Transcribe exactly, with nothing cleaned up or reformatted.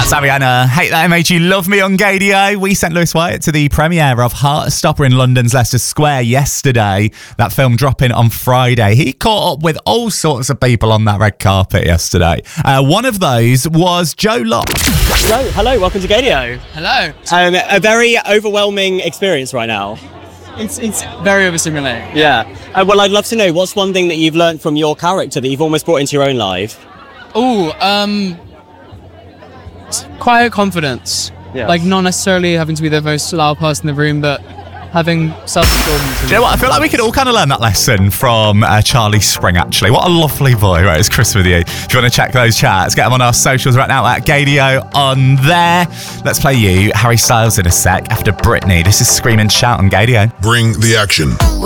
That's Ariana. Hate That It Made You Love Me on Gadio. We sent Lewis Wyatt to the premiere of Heartstopper in London's Leicester Square yesterday. That film dropping on Friday. He caught up with all sorts of people on that red carpet yesterday. Uh, one of those was Joe Locke. Joe, hello, welcome to Gadio. Hello. Um, a very overwhelming experience right now. It's it's very overstimulating. Yeah. Uh, well, I'd love to know, what's one thing that you've learned from your character that you've almost brought into your own life? Oh, um, quiet confidence. Yeah. Like not necessarily having to be the most loud person in the room, but having self-assurance. Do you know what? I feel like we could all kind of learn that lesson from uh, Charlie Spring, actually. What a lovely boy. Right, it's Chris with you. If you want to check those chats, get them on our socials right now at Gadio on there. Let's play you Harry Styles in a sec after Britney. This is Scream and Shout on Gadio. Bring the action.